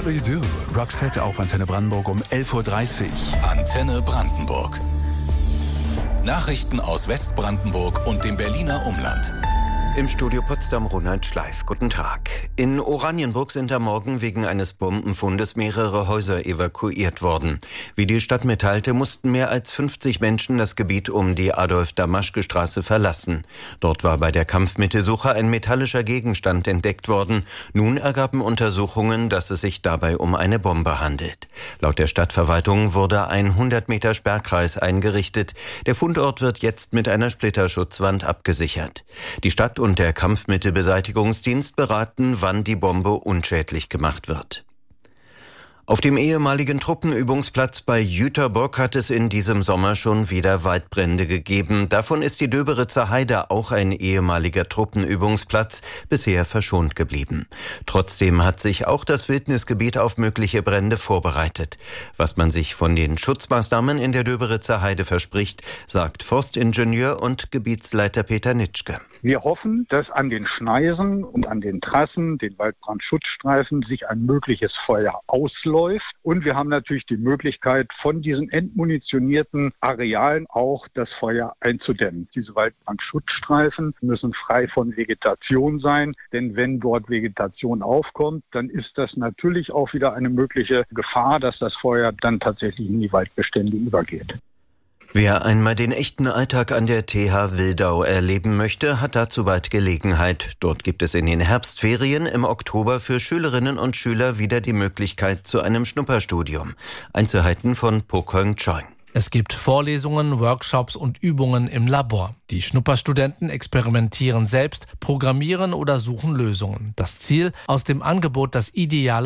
What do you do? Roxette auf Antenne Brandenburg um 11.30 Uhr. Antenne Brandenburg. Nachrichten aus Westbrandenburg und dem Berliner Umland. Im Studio Potsdam Ronald Schleif. Guten Tag. In Oranienburg sind am Morgen wegen eines Bombenfundes mehrere Häuser evakuiert worden. Wie die Stadt mitteilte, mussten mehr als 50 Menschen das Gebiet um die Adolf-Damaschke-Straße verlassen. Dort war bei der Kampfmittelsuche ein metallischer Gegenstand entdeckt worden. Nun ergaben Untersuchungen, dass es sich dabei um eine Bombe handelt. Laut der Stadtverwaltung wurde ein 100 Meter Sperrkreis eingerichtet. Der Fundort wird jetzt mit einer Splitterschutzwand abgesichert. Die Stadt und der Kampfmittelbeseitigungsdienst beraten, wann die Bombe unschädlich gemacht wird. Auf dem ehemaligen Truppenübungsplatz bei Jüterbock hat es in diesem Sommer schon wieder Waldbrände gegeben. Davon ist die Döberitzer Heide, auch ein ehemaliger Truppenübungsplatz, bisher verschont geblieben. Trotzdem hat sich auch das Wildnisgebiet auf mögliche Brände vorbereitet. Was man sich von den Schutzmaßnahmen in der Döberitzer Heide verspricht, sagt Forstingenieur und Gebietsleiter Peter Nitschke. Wir hoffen, dass an den Schneisen und an den Trassen, den Waldbrandschutzstreifen, sich ein mögliches Feuer ausläuft. Und wir haben natürlich die Möglichkeit, von diesen entmunitionierten Arealen auch das Feuer einzudämmen. Diese Waldbrandschutzstreifen müssen frei von Vegetation sein, denn wenn dort Vegetation aufkommt, dann ist das natürlich auch wieder eine mögliche Gefahr, dass das Feuer dann tatsächlich in die Waldbestände übergeht. Wer einmal den echten Alltag an der TH Wildau erleben möchte, hat dazu bald Gelegenheit. Dort gibt es in den Herbstferien im Oktober für Schülerinnen und Schüler wieder die Möglichkeit zu einem Schnupperstudium. Einzelheiten von Pokong Choi. Es gibt Vorlesungen, Workshops und Übungen im Labor. Die Schnupperstudenten experimentieren selbst, programmieren oder suchen Lösungen. Das Ziel, aus dem Angebot das ideale